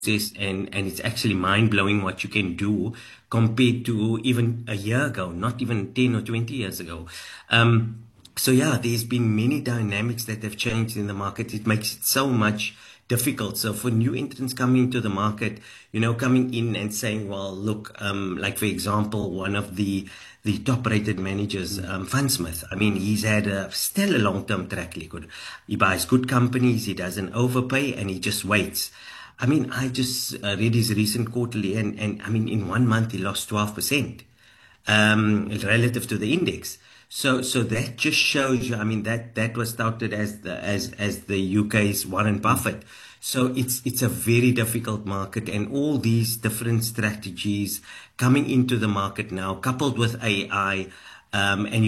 and it's actually mind-blowing what you can do compared to even a year ago, not even 10 or 20 years ago. So yeah, there's been many dynamics that have changed in the market. It makes it so much difficult. So for new entrants coming into the market, coming in and saying, well, look, like for example, one of the top-rated managers, Fansmith. I mean, he's had a stellar long-term track record. He buys good companies, he doesn't overpay, and he just waits. I mean, I just read his recent quarterly, and I mean, in 1 month he lost 12% relative to the index. So that just shows you. I mean, that was touted as the UK's Warren Buffett. So it's a very difficult market, and all these different strategies coming into the market now, coupled with AI. And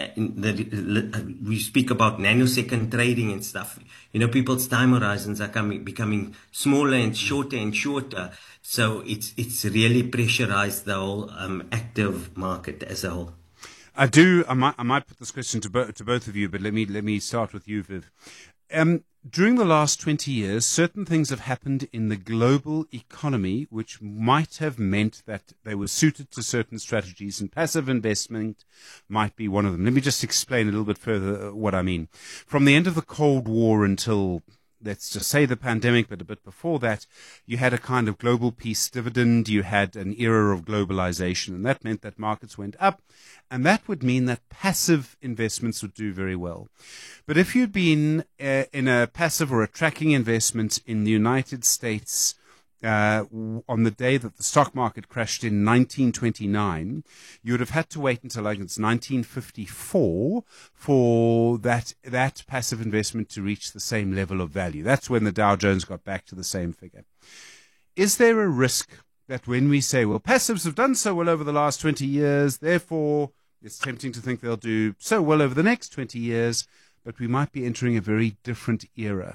we speak about nanosecond trading and stuff. People's time horizons are becoming smaller and shorter. So it's really pressurized the whole active market as a whole. I might put this question to both of you, but let me start with you, Viv. During the last 20 years, certain things have happened in the global economy which might have meant that they were suited to certain strategies, and passive investment might be one of them. Let me just explain a little bit further what I mean. From the end of the Cold War until, let's just say, the pandemic, but a bit before that, you had a kind of global peace dividend. You had an era of globalization, and that meant that markets went up, and that would mean that passive investments would do very well. But if you'd been in a passive or a tracking investment in the United States on the day that the stock market crashed in 1929, you would have had to wait until, like, it's 1954 for that passive investment to reach the same level of value. That's when the Dow Jones got back to the same figure. Is there a risk that when we say, well, passives have done so well over the last 20 years, therefore it's tempting to think they'll do so well over the next 20 years, but we might be entering a very different era?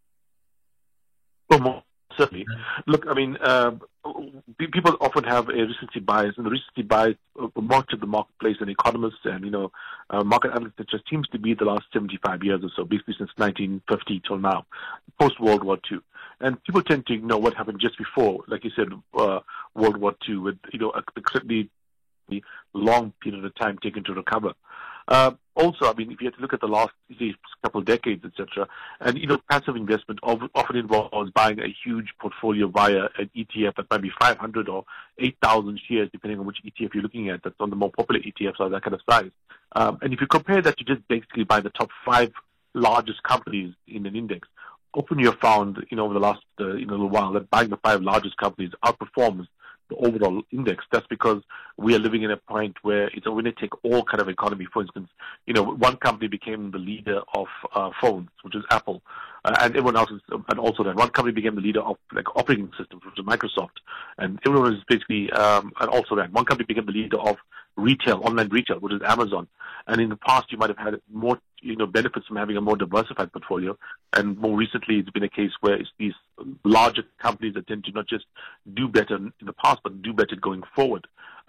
Well, certainly. Look, I mean, people often have a recency bias, and the recency bias much of the marketplace and economists and, market analysts, it just seems to be the last 75 years or so, basically since 1950 till now, post-World War II. And people tend to ignore what happened just before, like you said, World War II, with, the long period of time taken to recover. Also, I mean, if you have to look at the last couple of decades, etc., and passive investment often involves buying a huge portfolio via an ETF that might be 500 or 8,000 shares, depending on which ETF you're looking at. That's on the more popular ETFs are that kind of size. And if you compare that to just basically buy the top 5 largest companies in an index, often you've found, over the last little while, that buying the 5 largest companies outperforms the overall index. That's because we are living in a point where it's a winner-take all kind of economy. For instance, one company became the leader of phones, which is Apple, and everyone else is, and also that one company became the leader of operating systems, which is Microsoft, and everyone is basically, and also that one company became the leader of retail, online retail, which is Amazon. And in the past, you might have had more, benefits from having a more diversified portfolio. And more recently, it's been a case where it's these larger companies that tend to not just do better in the past, but do better going forward.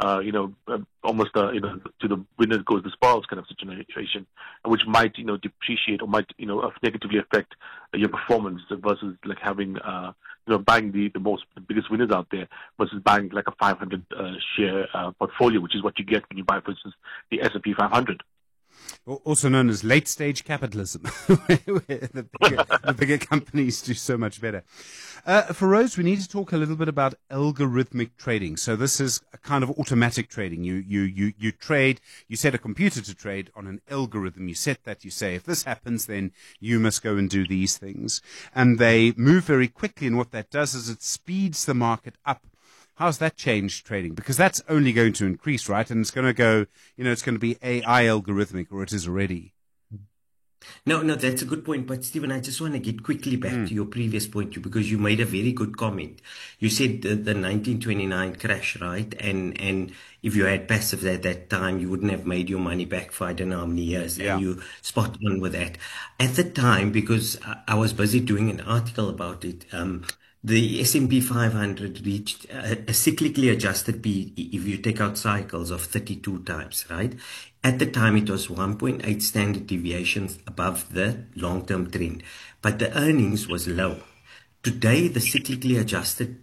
Almost, to the winner goes the spoils kind of situation, which might, depreciate or might, negatively affect your performance versus like having, buying the biggest winners out there versus buying like a 500 share portfolio, which is what you get when you buy, for instance, the S&P 500. Also known as late-stage capitalism, where the bigger companies do so much better. Feroz, we need to talk a little bit about algorithmic trading. So this is a kind of automatic trading. You trade, you set a computer to trade on an algorithm. You set that, you say, if this happens, then you must go and do these things. And they move very quickly, and what that does is it speeds the market up. How's that changed trading? Because that's only going to increase, right? And it's going to go, it's going to be AI algorithmic, or it is already. No, that's a good point. But Stephen, I just want to get quickly back to your previous point, because you made a very good comment. You said the 1929 crash, right? And if you had passive at that time, you wouldn't have made your money back for I don't know how many years. Yeah. And you spot on with that. At the time, because I was busy doing an article about it, the S&P 500 reached a cyclically adjusted P, if you take out cycles, of 32 times, right? At the time, it was 1.8 standard deviations above the long-term trend, but the earnings was low. today the cyclically adjusted